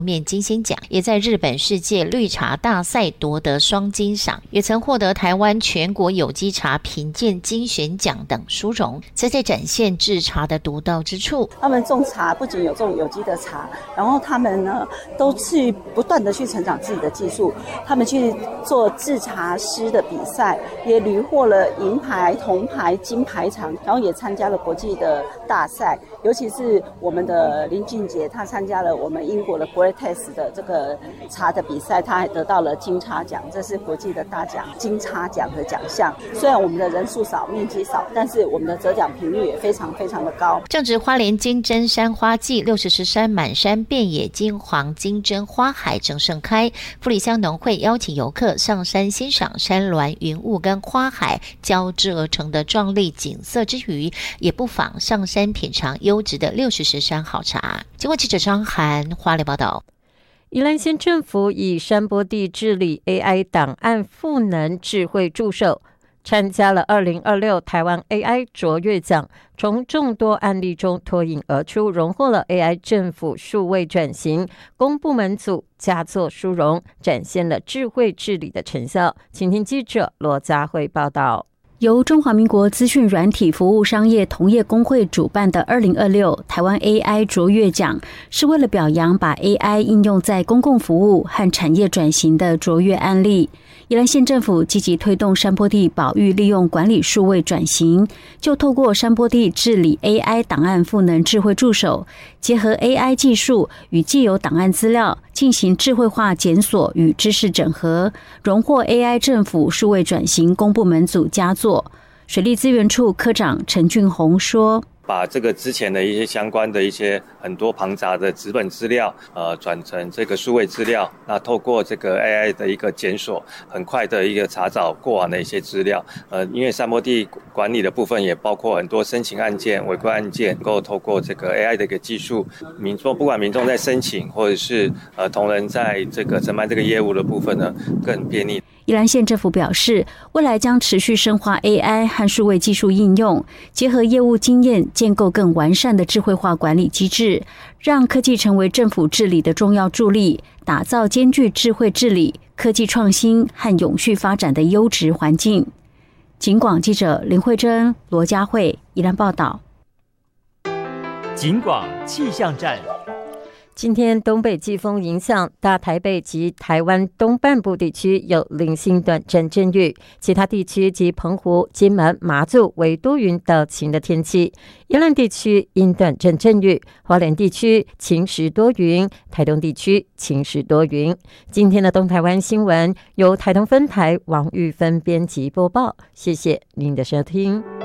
面金星奖，也在日本世界绿茶大赛夺得双金赏，也曾获得台湾全国有机茶评鉴精选奖等殊荣，这在展现制茶的独到之处。 他们种茶不仅有种有机的茶，然后他们呢都去不断的去成长自己的技术，他们去做制茶师的比赛，也屡获了银牌、铜牌、金牌奖，然后也参加了国际的大赛，尤其是我们的林俊杰，他参加了我们英国的 Greates 的这个茶的比赛，他还得到了金叉奖，这是国际的大奖，金叉奖的奖项。虽然我们的人数少、面积少，但是我们的得奖频率也非常非常的高。 正值花莲金针山花季，60石山满山遍野金黄金针花海正盛开。富里乡农会邀请游客上山欣赏山峦、云雾跟花海交织而成的壮丽景色之余，也不妨上山品尝优质的60石山好茶。经过记者张涵花莲报道。 宜兰县政府以山坡地治理 AI 档案赋能智慧助手，参加了2026台湾 AI 卓越奖，从众多案例中脱颖而出，荣获了 AI 政府数位转型公部门组佳作殊荣，展现了智慧治理的成效。请听记者罗佳慧报道。 由中华民国资讯软体服务商业同业公会主办的2026台湾 AI 卓越奖，是为了表扬把 AI 应用在公共服务和产业转型的卓越案例。宜兰县政府积极推动山坡地保育利用管理数位转型，就透过山坡地治理 AI 档案赋能智慧助手，结合 AI 技术与既有档案资料进行智慧化检索与知识整合，荣获 AI 政府数位转型公部门组佳作。水利资源处科长陈俊宏说， 把这个之前的一些相关的一些很多庞杂的纸本资料转成这个数位资料，那透过这个 AI 的一个检索，很快的一个查找过往的一些资料。因为山坡地管理的部分也包括很多申请案件、违规案件，能够透过这个 AI 的一个技术，不管民众在申请或者是同仁在这个承办这个业务的部分呢，更便利。 宜兰县政府表示，未来将持续深化 AI 和数位技术应用，结合业务经验，建构更完善的智慧化管理机制，让科技成为政府治理的重要助力，打造兼具智慧治理、科技创新和永续发展的优质环境。警广记者林慧珍、罗佳慧宜兰报道。 警广气象站。 今天东北季风影响，大台北及台湾东半部地区有零星短暂阵雨，其他地区及澎湖、金门、马祖为多云到晴的天气。宜兰地区因短暂阵雨，花莲地区晴时多云，台东地区晴时多云。今天的东台湾新闻由台东分台王玉芬编辑播报，谢谢您的收听。